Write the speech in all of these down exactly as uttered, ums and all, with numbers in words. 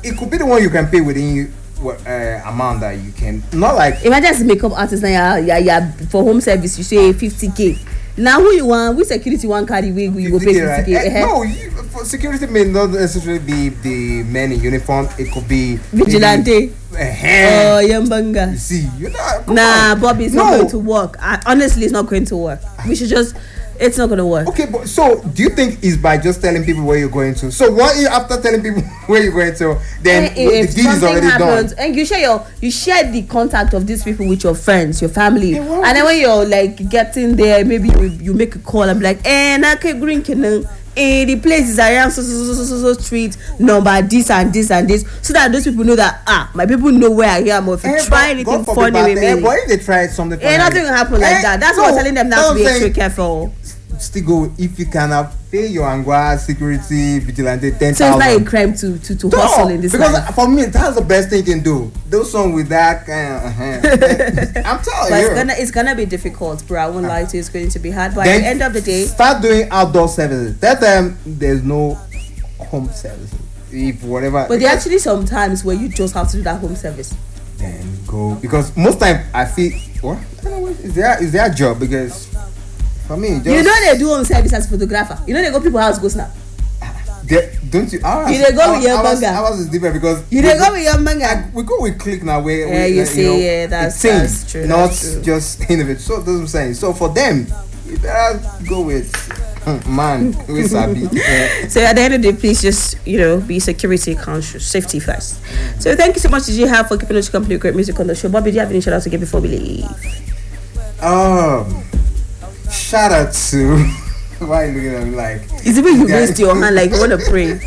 it could be the one you can pay within you. What uh, amount that you can not like imagine as a makeup artist now, yeah, yeah, yeah, for home service you say fifty k. Now who you want? Which security one carry wig you go pay fifty k? Right? Uh, no, you, for security may not necessarily be the men in uniform. It could be vigilante. Uh, oh, Yambanga. You see, you know, nah, on. Bobby, it's no. not going to work. I, honestly, it's not going to work. We should just. It's not going to work. Okay, but so do you think it's by just telling people where you're going to? So what if after telling people where you're going to, then and if the deed is already happens, done? And you share your you share the contact of these people with your friends, your family, hey, and then when you're like getting there, maybe you, you make a call and be like, eh, na ke green can. Eh, the place is around so so so so so, so street number this and this and this, so that those people know that ah, my people know where I am. Or if you eh, try anything funny with me, eh, what if they try something? Eh, nothing will happen like eh, that. That's no, what I'm telling them now to be extra careful. Still go if you cannot pay your angua security vigilante ten thousand. So it's not a crime to to to no, hustle in this because life. For me that's the best thing you can do. Those songs with that kind of, uh-huh. I'm telling but you, it's gonna it's gonna be difficult, bro. I won't lie to you, it's going to be hard. But then at the end of the day, start doing outdoor services. That time there's no home services. If whatever. But there are actually some times where you just have to do that home service. Then go because most time I feel what I don't know what is there is their job because. For me, just, you know they do home service as photographer. You know they go people house go snap. They, don't you? Ours, you they go with your ours, manga. Ours is different because you they go with your manga. We go with click now where yeah, we, you uh, see, you know, yeah, that's, things, that's true. Not that's true. just innovate. So that's what I'm saying. So for them, you better go with man with Sabi. Yeah. So at the end of the day, please just you know be security conscious, safety first. So thank you so much, Did you have for keeping us company with great music on the show. Bobby, do you have any shout out to give before we leave? Um. Shout out to why are you looking at me like is it when you raised your hand like you want to pray?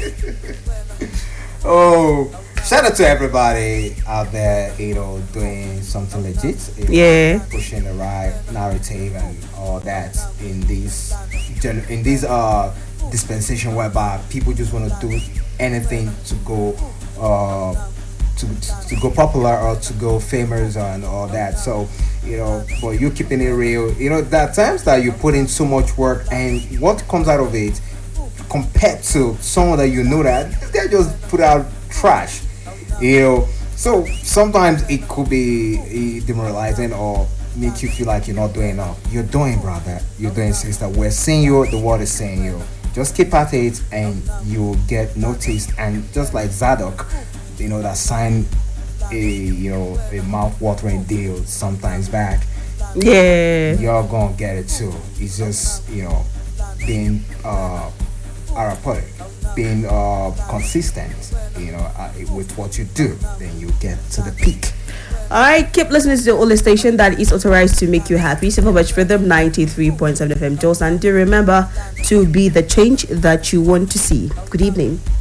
Oh, shout out to everybody out there, you know, doing something legit, you know, yeah, pushing the right narrative and all that in this in this uh dispensation whereby people just want to do anything to go uh to, to to go popular or to go famous and all that. So you know, but you keeping it real. You know, there are times that you put in so much work and what comes out of it compared to someone that you know that this guy just put out trash. You know, so sometimes it could be demoralizing or make you feel like you're not doing enough. You're doing, brother. You're doing, sister. We're seeing you. The world is seeing you. Just keep at it and you'll get noticed. And just like Zadok, you know, that signed a you know a mouth-watering deal sometimes back, yeah, you're gonna get it too. It's just you know being uh aromatic, being uh consistent, you know, uh, with what you do, then you get to the peak. Alright, keep listening to the only station that is authorized to make you happy. Silver Birch Rhythm ninety-three point seven F M. Jos, and do remember to be the change that you want to see. Good evening.